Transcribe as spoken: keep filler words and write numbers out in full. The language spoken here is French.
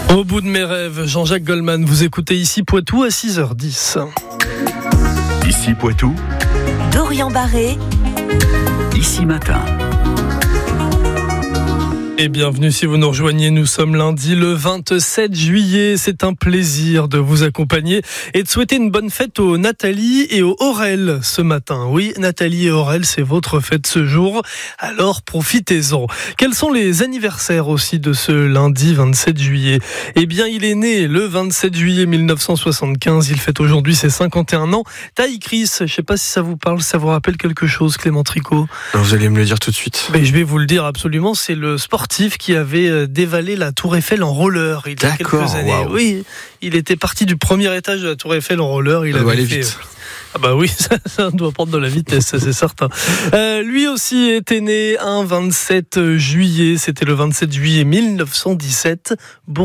Au bout de mes rêves, Jean-Jacques Goldman, vous écoutez ici Poitou à six heures dix. Ici Poitou, Dorian Barré, ici matin. Et bienvenue si vous nous rejoignez, nous sommes lundi le vingt-sept juillet, c'est un plaisir de vous accompagner et de souhaiter une bonne fête aux Nathalie et aux Aurel ce matin. Oui, Nathalie et Aurel, c'est votre fête ce jour, alors profitez-en. Quels sont les anniversaires aussi de ce lundi vingt-sept juillet ? Eh bien, il est né le vingt-sept juillet mille neuf cent soixante-quinze, il fête aujourd'hui ses cinquante et un ans. Taille Chris, je ne sais pas si ça vous parle, ça vous rappelle quelque chose, Clément Tricot ? Alors vous allez me le dire tout de suite. Mais je vais vous le dire absolument, c'est le sportif qui avait dévalé la Tour Eiffel en roller il y a D'accord, quelques années. wow. Oui, il était parti du premier étage de la Tour Eiffel en roller. Il ça doit avait aller fait... vite. Ah bah oui, ça, ça doit prendre de la vitesse, c'est certain. Euh, lui aussi était né un vingt-sept juillet, c'était le vingt-sept juillet mille neuf cent dix-sept. Bourg